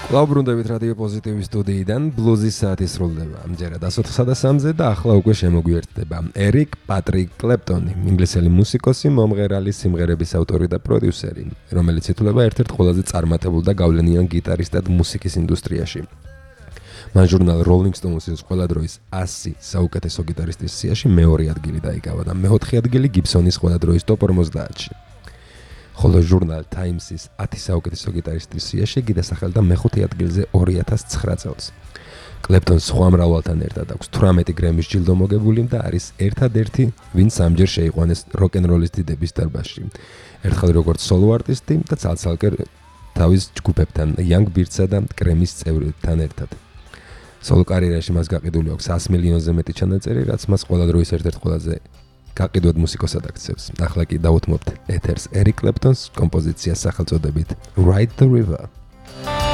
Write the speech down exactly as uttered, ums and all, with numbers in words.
Ვლაუბრუნდებით რადიო პოზიტივის სტუდიიდან ბლუზის საათი სრულდება. ამჯერად ათოთხმეტ და სამზე და ახლა უკვე შემოგვიერთდება ერიკ პატრიკ კლეპტონი, ინგლისელი მუსიკოსი, მომღერალი, სიმღერების ავტორი და პროდიუსერი, რომელიც ითვლება ერთ-ერთ ყველაზე წარმატებულ და გავლენიან გიტარისტად მუსიკის ინდუსტრიაში. მან ჟურნალ Rolling Stones-ის ყველა დროის ასი საუკეთესო გიტარისტის სიაში მეორე ადგილი დაიკავა და მეოთხე ადგილი გიბსონის ყველა დროის ტოპ ორმოცდაათში. ხოლო ჟურნალ Times-ის ათი საუკეთესო გიტარისტის სიაში იგი დასახელდა მეხუთე ადგილზე ორი ათას ცხრა წელს. კლეპტონს სხვა მრავალთან ერთად აქვს თვრამეტი გრემის ჯილდო მოგებული და არის ერთადერთი, ვინც ამჯერ შეიყვანეს როკ-ენ-როლის დიდების დარბაზში. ერთხელ როგორც სოლო არტისტი და ცალ-ცალკე თავის ჯგუფებთან, Young Birds-სა და კრემის წევრებთან ერთად. სოლო კარიერაში მას გაყიდული აქვს ას მილიონზე მეტი ჩანაწერი, რაც მას ყველა დროის ერთ-ერთ ყველაზე გაყიდვად მუსიკოსად აქცევს. ახლა კი დავუთმობთ ეთერს ერიკ კლეპტონს კომპოზიციას სახელწოდებით Ride the River.